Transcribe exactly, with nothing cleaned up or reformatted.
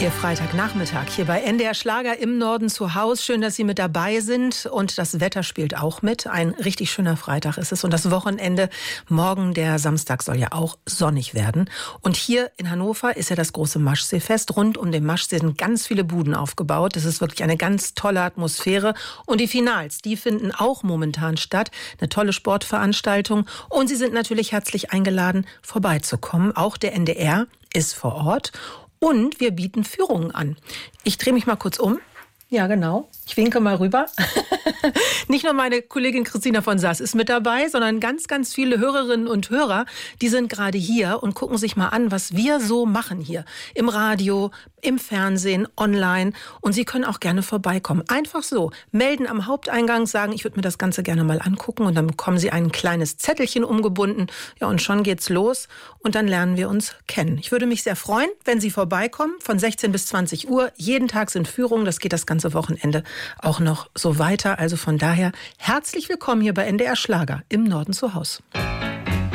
Ihr Freitagnachmittag hier bei N D R Schlager im Norden zu Hause. Schön, dass Sie mit dabei sind. Und das Wetter spielt auch mit. Ein richtig schöner Freitag ist es. Und das Wochenende, morgen der Samstag, soll ja auch sonnig werden. Und hier in Hannover ist ja das große Maschseefest. Rund um den Maschsee sind ganz viele Buden aufgebaut. Das ist wirklich eine ganz tolle Atmosphäre. Und die Finals, die finden auch momentan statt. Eine tolle Sportveranstaltung. Und Sie sind natürlich herzlich eingeladen, vorbeizukommen. Auch der N D R ist vor Ort. Und wir bieten Führungen an. Ich drehe mich mal kurz um. Ja, genau. Ich winke mal rüber. Nicht nur meine Kollegin Christina von Sass ist mit dabei, sondern ganz, ganz viele Hörerinnen und Hörer, die sind gerade hier und gucken sich mal an, was wir so machen hier. Im Radio, im Fernsehen, online. Und Sie können auch gerne vorbeikommen. Einfach so. Melden am Haupteingang, sagen, ich würde mir das Ganze gerne mal angucken. Und dann bekommen Sie ein kleines Zettelchen umgebunden. Ja, und schon geht's los. Und dann lernen wir uns kennen. Ich würde mich sehr freuen, wenn Sie vorbeikommen. Von sechzehn bis zwanzig Uhr. Jeden Tag sind Führungen. Das geht das ganze Wochenende auch noch so weiter. Also von daher herzlich willkommen hier bei N D R Schlager im Norden zu Hause.